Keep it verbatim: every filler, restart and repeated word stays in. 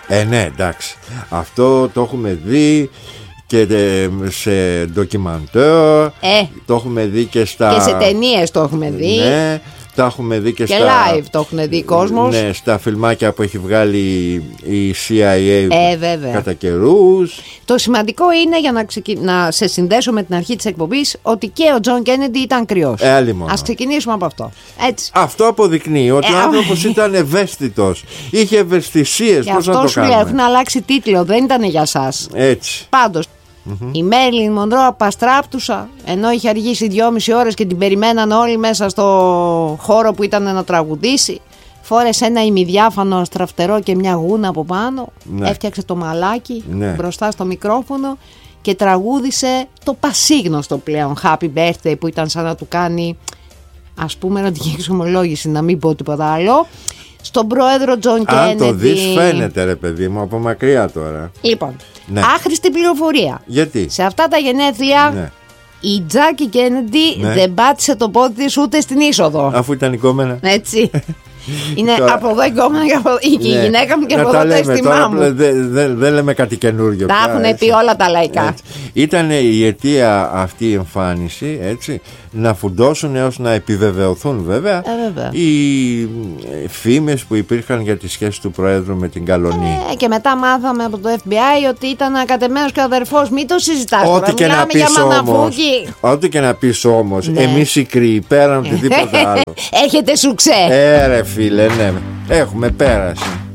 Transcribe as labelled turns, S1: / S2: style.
S1: Ε, ναι, εντάξει. Αυτό το έχουμε δει και σε ντοκιμαντέρ.
S2: Ε,
S1: το έχουμε δει και στα...
S2: Και σε ταινίες το έχουμε δει.
S1: Ναι, τα έχουμε δει και,
S2: και
S1: στα...
S2: live το έχουν δει κόσμος.
S1: Ναι, στα φιλμάκια που έχει βγάλει η σι άι έι
S2: ε, βέβαια.
S1: κατά καιρούς.
S2: Το σημαντικό είναι, για να, ξεκι... να σε συνδέσω με την αρχή της εκπομπής, ότι και ο Τζον Κέννεντι ήταν κρυός.
S1: Ε, άλλη μόνο.
S2: Ας ξεκινήσουμε από αυτό. Έτσι.
S1: Αυτό αποδεικνύει ότι
S2: ε,
S1: ο άνθρωπος ήταν ευαίσθητος. Είχε ευαισθησίες.
S2: Και
S1: πώς να
S2: αυτό
S1: το
S2: σου λέει,
S1: κάνουμε.
S2: έχουν αλλάξει τίτλο, δεν ήταν για σας.
S1: Έτσι.
S2: Πάντως, mm-hmm. η Μέριλιν Μονρό απαστράπτουσα, ενώ είχε αργήσει δυόμιση ώρες και την περιμέναν όλοι μέσα στο χώρο που ήταν να τραγουδήσει. Φόρεσε ένα ημιδιάφανο στραφτερό και μια γούνα από πάνω. Ναι. Έφτιαξε το μαλάκι ναι. μπροστά στο μικρόφωνο και τραγούδισε το πασίγνωστο πλέον Happy Birthday, που ήταν σαν να του κάνει, ας πούμε, ερωτική εξομολόγηση, να μην πω τίποτα άλλο, στον πρόεδρο Τζον Κέννεντι.
S1: Αν το δεις φαίνεται, ρε παιδί μου, από μακριά τώρα.
S2: Λοιπόν,
S1: ναι.
S2: άχρηστη πληροφορία.
S1: Γιατί?
S2: Σε αυτά τα γενέθλια ναι. η Τζάκη Κέννεντι ναι. δεν πάτησε το πόδι της ούτε στην είσοδο.
S1: Αφού ήταν κόμενα.
S2: Έτσι. Είναι τώρα... από εδώ η κόμενα και από... η
S1: ναι.
S2: γυναίκα μου και από εδώ τα αισθημά μου.
S1: Δεν δε, δε λέμε κάτι καινούριο.
S2: Τα έχουν πει όλα τα λαϊκά.
S1: Έτσι. Ήταν η αιτία αυτή η εμφάνιση, έτσι, να φουντώσουν έως να επιβεβαιωθούν βέβαια,
S2: ε, βέβαια.
S1: οι φήμες που υπήρχαν για τη σχέση του Προέδρου με την Καλονή.
S2: Ε, και μετά μάθαμε από το εφ μπι άι ότι ήταν ακατεμένος και αδερφός. Μην το συζητάς τώρα.
S1: Ό,τι και να πεις όμως, ό,τι και να πεις όμως, ναι. εμείς οι κρύοι πέραν οτιδήποτε άλλο.
S2: Έχετε σουξέ.
S1: Ε, ρε φίλε, ναι, έχουμε πέραση.